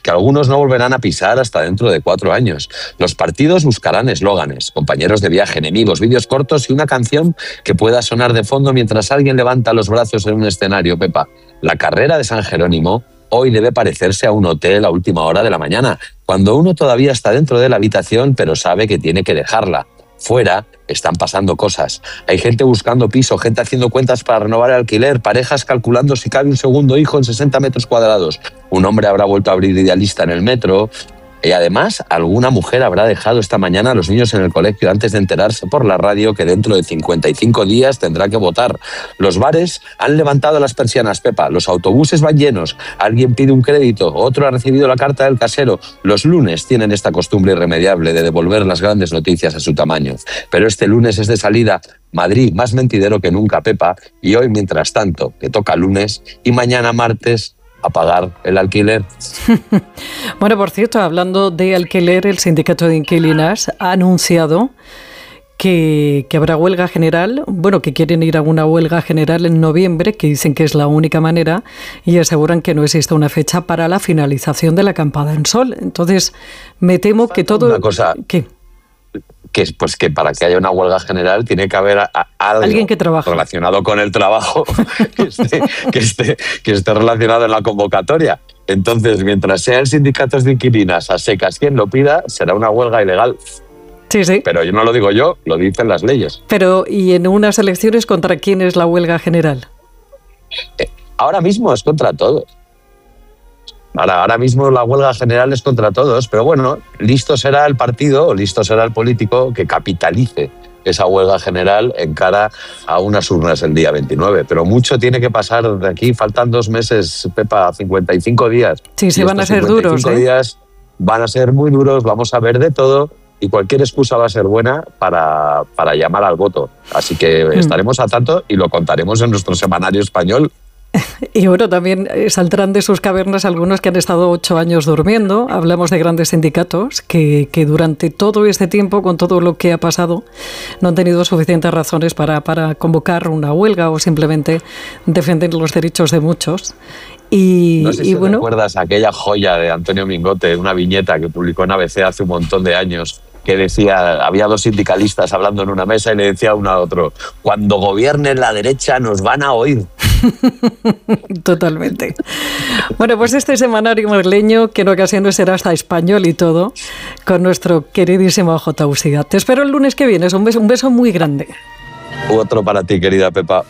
que algunos no volverán a pisar hasta dentro de 4 años. Los partidos buscarán eslóganes, compañeros de viaje, enemigos, vídeos cortos y una canción que pueda sonar de fondo mientras alguien levanta los brazos en un escenario. Pepa, la carrera de San Jerónimo hoy debe parecerse a un hotel a última hora de la mañana, cuando uno todavía está dentro de la habitación pero sabe que tiene que dejarla. Fuera están pasando cosas. Hay gente buscando piso, gente haciendo cuentas para renovar el alquiler, parejas calculando si cabe un segundo hijo en 60 metros cuadrados. Un hombre habrá vuelto a abrir Idealista en el metro. Y además, alguna mujer habrá dejado esta mañana a los niños en el colegio antes de enterarse por la radio que dentro de 55 días tendrá que votar. Los bares han levantado las persianas, Pepa. Los autobuses van llenos. Alguien pide un crédito, otro ha recibido la carta del casero. Los lunes tienen esta costumbre irremediable de devolver las grandes noticias a su tamaño. Pero este lunes es de salida. Madrid, más mentidero que nunca, Pepa. Y hoy, mientras tanto, que toca lunes y mañana martes, a pagar el alquiler. Bueno, por cierto, hablando de alquiler, el Sindicato de Inquilinas ha anunciado que habrá huelga general, bueno, que quieren ir a una huelga general en noviembre, que dicen que es la única manera, y aseguran que no existe una fecha para la finalización de la acampada en sol. Entonces, me temo que todo... Una cosa... ¿Qué? Pues que para que haya una huelga general tiene que haber alguien que trabaje relacionado con el trabajo que esté relacionado en la convocatoria. Entonces, mientras sea el sindicato de inquilinas a secas quien lo pida, será una huelga ilegal. Sí, sí. Pero yo no lo digo yo, lo dicen las leyes. Pero, ¿y en unas elecciones contra quién es la huelga general? Ahora mismo es contra todos. Ahora mismo la huelga general es contra todos, pero bueno, listo será el partido o listo será el político que capitalice esa huelga general en cara a unas urnas el día 29. Pero mucho tiene que pasar de aquí, faltan 2 meses, Pepa, 55 días. Sí, sí, van a ser duros. 55 días van a ser muy duros, vamos a ver de todo y cualquier excusa va a ser buena para llamar al voto. Así que estaremos a tanto y lo contaremos en nuestro semanario español. Y bueno, también saldrán de sus cavernas algunos que han estado 8 años durmiendo. Hablamos de grandes sindicatos que durante todo este tiempo, con todo lo que ha pasado, no han tenido suficientes razones para convocar una huelga o simplemente defender los derechos de muchos. No sé si recuerdas aquella joya de Antonio Mingote, una viñeta que publicó en ABC hace un montón de años, que decía, había 2 sindicalistas hablando en una mesa y le decía uno a otro: cuando gobierne la derecha nos van a oír. Totalmente. Bueno, pues este semanario madrileño, que en ocasiones será hasta español y todo, con nuestro queridísimo J. Usida. Te espero el lunes que viene. Un beso muy grande. Otro para ti, querida Pepa.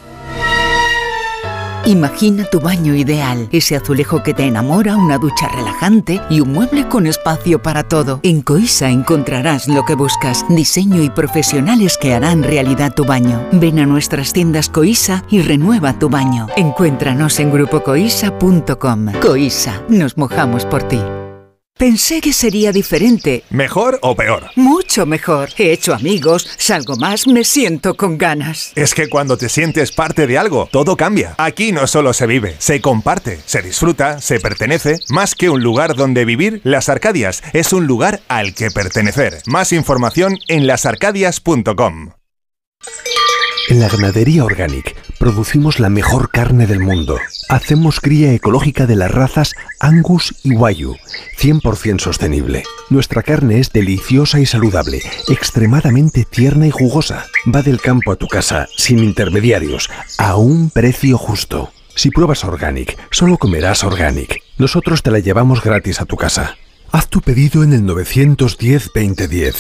Imagina tu baño ideal, ese azulejo que te enamora, una ducha relajante y un mueble con espacio para todo. En Coisa encontrarás lo que buscas, diseño y profesionales que harán realidad tu baño. Ven a nuestras tiendas Coisa y renueva tu baño. Encuéntranos en grupocoisa.com. Coisa, nos mojamos por ti. Pensé que sería diferente. ¿Mejor o peor? Mucho mejor. He hecho amigos, salgo más, me siento con ganas. Es que cuando te sientes parte de algo, todo cambia. Aquí no solo se vive, se comparte, se disfruta, se pertenece. Más que un lugar donde vivir, Las Arcadias es un lugar al que pertenecer. Más información en lasarcadias.com. En la Ganadería Organic producimos la mejor carne del mundo. Hacemos cría ecológica de las razas Angus y Wagyu, 100% sostenible. Nuestra carne es deliciosa y saludable, extremadamente tierna y jugosa. Va del campo a tu casa, sin intermediarios, a un precio justo. Si pruebas Organic, solo comerás Organic. Nosotros te la llevamos gratis a tu casa. Haz tu pedido en el 910-2010,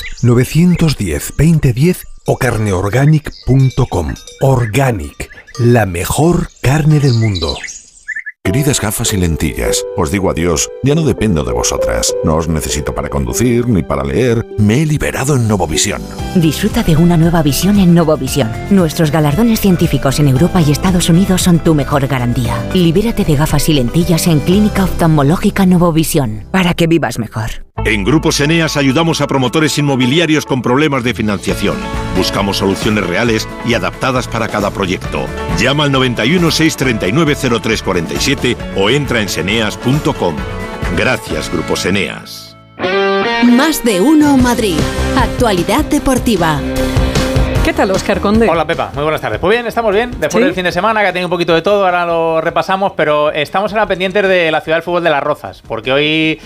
910-2010 o carneorganic.com. Organic, la mejor carne del mundo. Queridas gafas y lentillas, os digo adiós, ya no dependo de vosotras. No os necesito para conducir ni para leer. Me he liberado en Novovisión. Disfruta de una nueva visión en Novovisión. Nuestros galardones científicos en Europa y Estados Unidos son tu mejor garantía. Libérate de gafas y lentillas en Clínica Oftalmológica Novovisión, para que vivas mejor. En Grupos Eneas ayudamos a promotores inmobiliarios con problemas de financiación. Buscamos soluciones reales y adaptadas para cada proyecto. Llama al 91 639 0347 o entra en seneas.com. Gracias, Grupos Eneas. Más de uno Madrid. Actualidad deportiva. ¿Qué tal, Óscar Conde? Hola, Pepa. Muy buenas tardes. Pues bien, estamos bien. Después del fin de semana, que ha tenido un poquito de todo, ahora lo repasamos, pero estamos en la pendiente de la ciudad del fútbol de Las Rozas, porque hoy